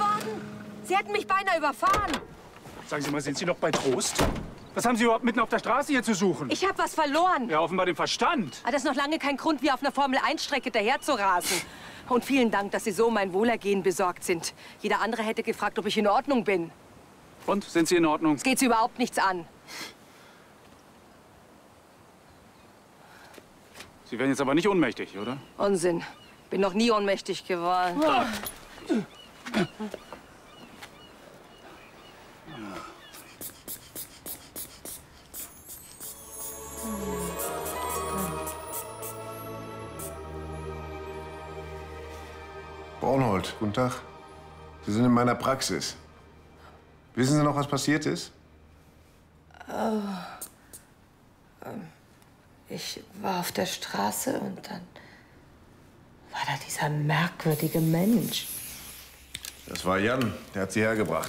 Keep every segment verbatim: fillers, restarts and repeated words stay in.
geworden? Sie hätten mich beinahe überfahren. Sagen Sie mal, sind Sie noch bei Trost? Was haben Sie überhaupt mitten auf der Straße hier zu suchen? Ich habe was verloren. Ja, offenbar den Verstand. Aber das ist noch lange kein Grund, wie auf einer Formel eins Strecke daher zu rasen. Und vielen Dank, dass Sie so um mein Wohlergehen besorgt sind. Jeder andere hätte gefragt, ob ich in Ordnung bin. Und, sind Sie in Ordnung? Es geht Sie überhaupt nichts an. Sie werden jetzt aber nicht ohnmächtig, oder? Unsinn. Bin noch nie ohnmächtig geworden. Ah. Bornhold, guten Tag. Sie sind in meiner Praxis. Wissen Sie noch, was passiert ist? Oh. Ich war auf der Straße und dann war da dieser merkwürdige Mensch. Das war Jan, der hat Sie hergebracht.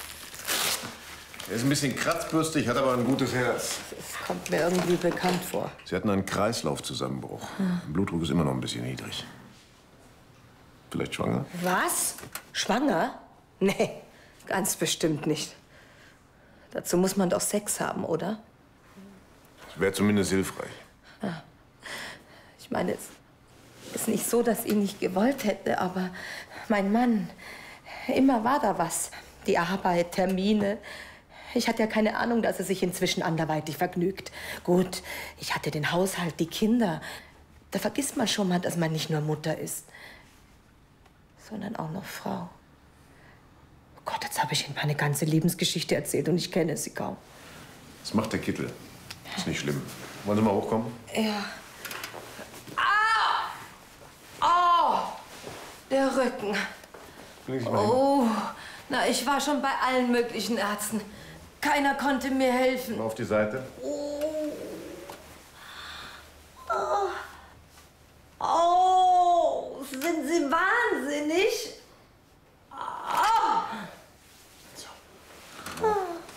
Er ist ein bisschen kratzbürstig, hat aber ein gutes Herz. Das kommt mir irgendwie bekannt vor. Sie hatten einen Kreislaufzusammenbruch. Hm. Der Blutdruck ist immer noch ein bisschen niedrig. Vielleicht schwanger? Was? Schwanger? Nee, ganz bestimmt nicht. Dazu muss man doch Sex haben, oder? Das wäre zumindest hilfreich. Ja. Ich meine, es ist nicht so, dass ich nicht gewollt hätte, aber mein Mann, immer war da was. Die Arbeit, Termine. Ich hatte ja keine Ahnung, dass er sich inzwischen anderweitig vergnügt. Gut, ich hatte den Haushalt, die Kinder. Da vergisst man schon mal, dass man nicht nur Mutter ist, sondern auch noch Frau. Oh Gott, jetzt habe ich Ihnen meine ganze Lebensgeschichte erzählt und ich kenne sie kaum. Das macht der Kittel. Ist nicht schlimm. Wollen Sie mal hochkommen? Ja. Ah! Oh! Der Rücken. Oh, na, ich war schon bei allen möglichen Ärzten. Keiner konnte mir helfen. Mal auf die Seite. Oh! Oh! Oh! Sind Sie wahnsinnig? Oh! Oh.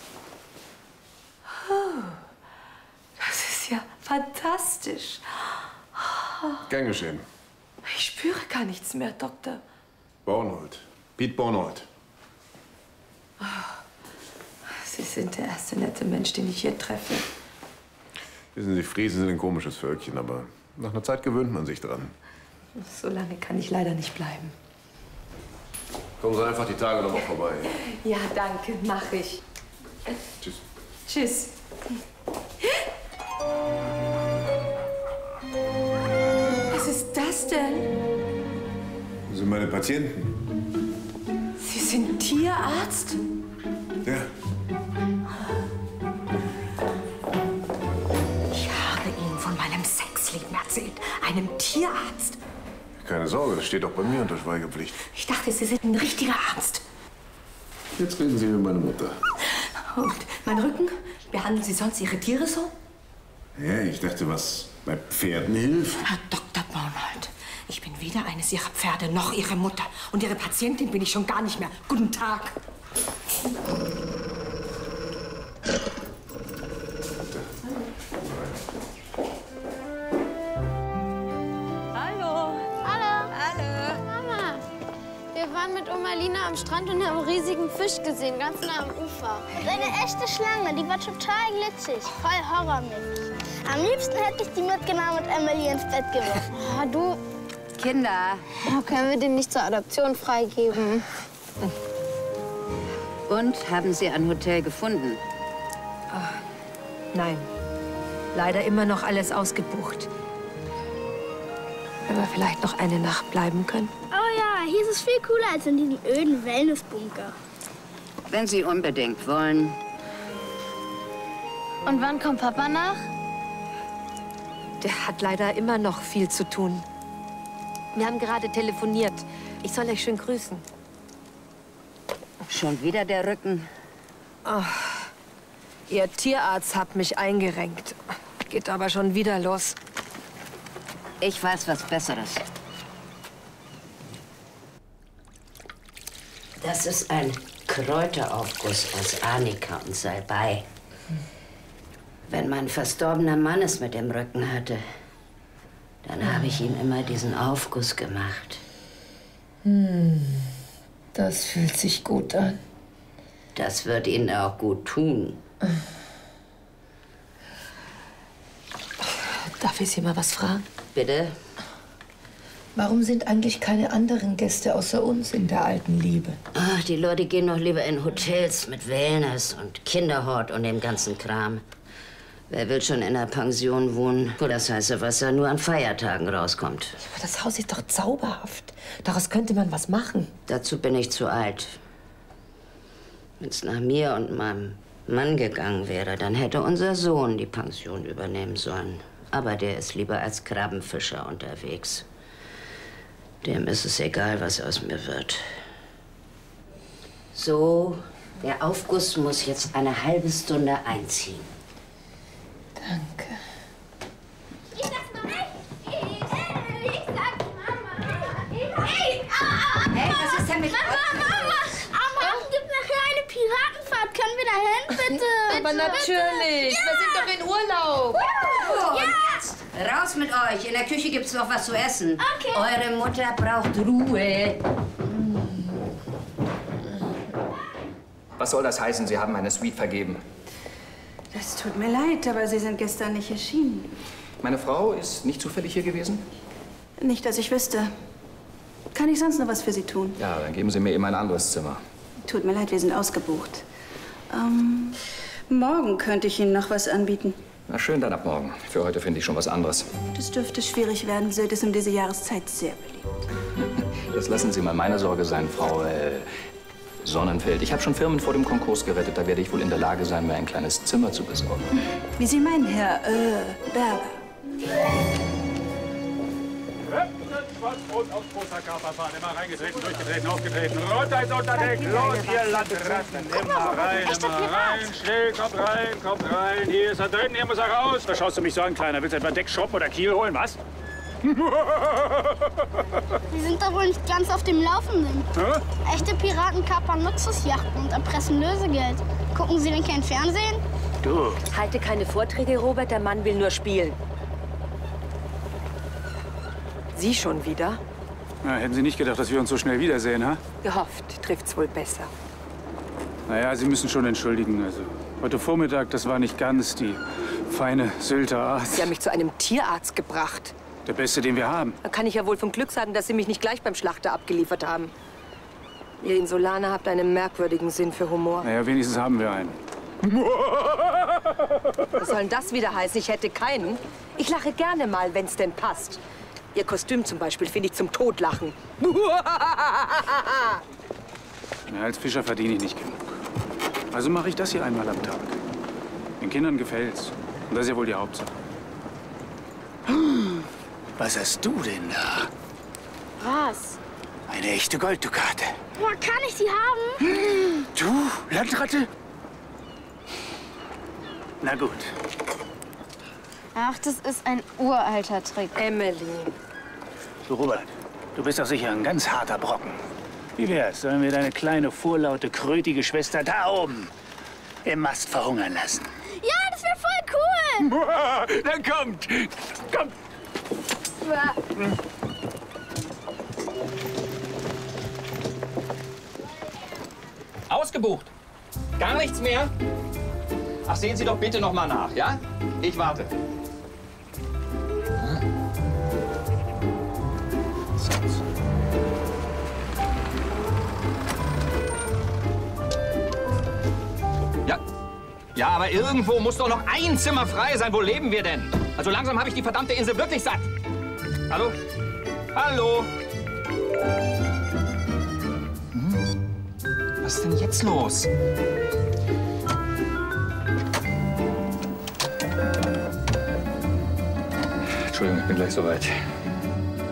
Das ist ja fantastisch. Gern geschehen. Ich spüre gar nichts mehr, Doktor. Bornhold. Piet Bornhold. Oh. Sie sind der erste nette Mensch, den ich hier treffe. Wissen Sie, Friesen sind ein komisches Völkchen, aber nach einer Zeit gewöhnt man sich dran. So lange kann ich leider nicht bleiben. Kommen Sie einfach die Tage noch mal vorbei. Ja, danke, mach ich. Tschüss. Tschüss. Was ist das denn? Das sind meine Patienten. Sie sind Tierarzt? Ja. Ich habe Ihnen von meinem Sexleben erzählt. Einem Tierarzt. Keine Sorge, das steht doch bei mir unter Schweigepflicht. Ich dachte, Sie sind ein richtiger Arzt. Jetzt reden Sie mit meiner Mutter. Und mein Rücken? Behandeln Sie sonst Ihre Tiere so? Ja, ich dachte, was bei Pferden hilft. Herr Doktor Bornhold, ich bin weder eines Ihrer Pferde noch Ihre Mutter. Und Ihre Patientin bin ich schon gar nicht mehr. Guten Tag. Hallo. Hallo. Hallo. Mama, wir waren mit Oma Lina am Strand und haben einen riesigen Fisch gesehen, ganz nah am Ufer. Und eine echte Schlange, die war total glitzig, voll horrormäßig. Am liebsten hätte ich die mitgenommen und Emily ins Bett geworfen. Oh, du... Kinder. Oh, können wir den nicht zur Adoption freigeben? Und, haben Sie ein Hotel gefunden? Oh, nein. Leider immer noch alles ausgebucht. Wenn wir vielleicht noch eine Nacht bleiben können. Oh ja, hier ist es viel cooler als in diesem öden Wellnessbunker. Wenn Sie unbedingt wollen. Und wann kommt Papa nach? Der hat leider immer noch viel zu tun. Wir haben gerade telefoniert. Ich soll euch schön grüßen. Schon wieder der Rücken? Oh, Ihr Tierarzt hat mich eingerenkt. Geht aber schon wieder los. Ich weiß was Besseres. Das ist ein Kräuteraufguss aus Arnika und Salbei. Wenn mein verstorbener Mann es mit dem Rücken hatte, dann habe ich ihm immer diesen Aufguss gemacht. Hm. Das fühlt sich gut an. Das wird Ihnen auch gut tun. Darf ich Sie mal was fragen? Bitte? Warum sind eigentlich keine anderen Gäste außer uns in der alten Liebe? Ach, die Leute gehen doch lieber in Hotels mit Wellness und Kinderhort und dem ganzen Kram. Wer will schon in einer Pension wohnen, wo das heiße Wasser nur an Feiertagen rauskommt? Aber das Haus ist doch zauberhaft. Daraus könnte man was machen. Dazu bin ich zu alt. Wenn es nach mir und meinem Mann gegangen wäre, dann hätte unser Sohn die Pension übernehmen sollen. Aber der ist lieber als Krabbenfischer unterwegs. Dem ist es egal, was aus mir wird. So, der Aufguss muss jetzt eine halbe Stunde einziehen. Danke. Ich sag's mal echt. Ich sag's Mama. Hey, ah, Hey, was ist denn mit Mama, Mama. Am Morgen gibt nachher eine Piratenfahrt. Können wir da hin, bitte? Aber natürlich. Wir sind doch in Urlaub. Oh, und jetzt raus mit euch. In der Küche gibt's noch was zu essen. Okay. Eure Mutter braucht Ruhe. Was soll das heißen? Sie haben eine Suite vergeben. Es tut mir leid, aber Sie sind gestern nicht erschienen. Meine Frau ist nicht zufällig hier gewesen? Nicht, dass ich wüsste. Kann ich sonst noch was für Sie tun? Ja, dann geben Sie mir eben ein anderes Zimmer. Tut mir leid, wir sind ausgebucht. Ähm, morgen könnte ich Ihnen noch was anbieten. Na schön, dann ab morgen. Für heute finde ich schon was anderes. Das dürfte schwierig werden. Sylt ist um diese Jahreszeit sehr beliebt. Das lassen Sie mal meine Sorge sein, Frau äh, Sonnenfeld. Ich habe schon Firmen vor dem Konkurs gerettet. Da werde ich wohl in der Lage sein, mir ein kleines Zimmer zu besorgen. Wie Sie meinen, Herr äh, Berger. Schwarz-Rot auf großer Körperfahrt. Immer reingetreten, durchgetreten, aufgetreten. Runter ins Unterdeck. Los, ihr Landratten. Immer rein, immer rein. Schnell, kommt rein, kommt rein. Hier ist er drin, hier muss er raus. Was schaust du mich so an, Kleiner? Willst du etwa Deck schroppen oder Kiel holen, was? Sie sind doch wohl nicht ganz auf dem Laufenden. Hä? Echte Piraten kapern Luxusjachten und erpressen Lösegeld. Gucken Sie denn kein Fernsehen? Du. Halte keine Vorträge, Robert. Der Mann will nur spielen. Sie schon wieder? Na, hätten Sie nicht gedacht, dass wir uns so schnell wiedersehen, ha? Gehofft. Trifft's wohl besser. Naja, Sie müssen schon entschuldigen. Also, heute Vormittag, das war nicht ganz die feine Sylter Art. Sie haben mich zu einem Tierarzt gebracht. Der beste, den wir haben. Da kann ich ja wohl vom Glück sagen, dass Sie mich nicht gleich beim Schlachter abgeliefert haben. Ihr Insulaner habt einen merkwürdigen Sinn für Humor. Naja, wenigstens haben wir einen. Was soll denn das wieder heißen? Ich hätte keinen. Ich lache gerne mal, wenn's denn passt. Ihr Kostüm zum Beispiel finde ich zum Totlachen. Na, als Fischer verdiene ich nicht genug. Also mache ich das hier einmal am Tag. Den Kindern gefällt's. Und das ist ja wohl die Hauptsache. Was hast du denn da? Was? Eine echte Golddukate. Boah, kann ich sie haben? Du, Landratte? Na gut. Ach, das ist ein uralter Trick. Emily. Du, Robert, du bist doch sicher ein ganz harter Brocken. Wie wär's, sollen wir deine kleine, vorlaute, krötige Schwester da oben im Mast verhungern lassen? Ja, das wäre voll cool. Dann kommt! Kommt! Ausgebucht. Gar nichts mehr? Ach, sehen Sie doch bitte noch mal nach, ja? Ich warte. Ja. Ja, aber irgendwo muss doch noch ein Zimmer frei sein. Wo leben wir denn? Also langsam habe ich die verdammte Insel wirklich satt. Hallo? Hallo? Hm? Was ist denn jetzt los? Entschuldigung, ich bin gleich soweit.